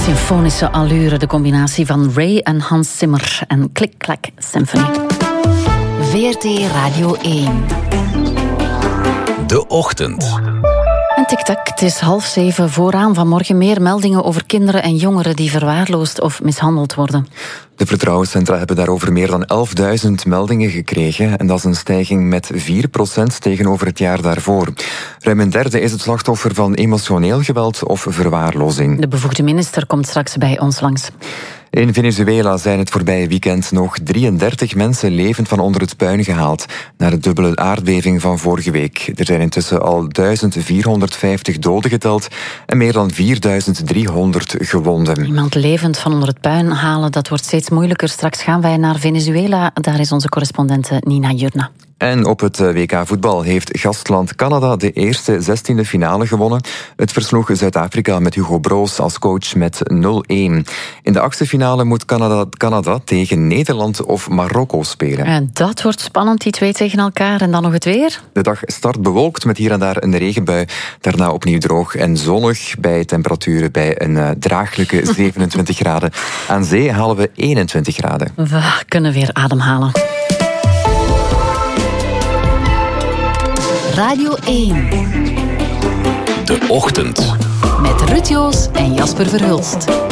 Symfonische allure, de combinatie van Ray en Hans Zimmer en Klik Klak Symphony. VRT Radio 1. De Ochtend. En tik-tak, het is 6:30 vooraan vanmorgen. Meer meldingen over kinderen en jongeren die verwaarloosd of mishandeld worden. De vertrouwenscentra hebben daarover meer dan 11.000 meldingen gekregen. En dat is een stijging met 4% tegenover het jaar daarvoor. Ruim een derde is het slachtoffer van emotioneel geweld of verwaarlozing. De bevoegde minister komt straks bij ons langs. In Venezuela zijn het voorbije weekend nog 33 mensen levend van onder het puin gehaald, na de dubbele aardbeving van vorige week. Er zijn intussen al 1450 doden geteld en meer dan 4300 gewonden. Iemand levend van onder het puin halen, dat wordt steeds moeilijker. Straks gaan wij naar Venezuela. Daar is onze correspondente Nina Jurna. En op het WK voetbal heeft gastland Canada de eerste 16e finale gewonnen. Het versloeg Zuid-Afrika met Hugo Broos als coach met 0-1. In de 8e finale moet Canada tegen Nederland of Marokko spelen. En dat wordt spannend, die twee tegen elkaar. En dan nog het weer? De dag start bewolkt met hier en daar een regenbui. Daarna opnieuw droog en zonnig bij temperaturen bij een draaglijke 27 graden. Aan zee halen we 21 graden. We kunnen weer ademhalen. Radio 1. De Ochtend. Met Ruud Joos en Jasper Verhulst.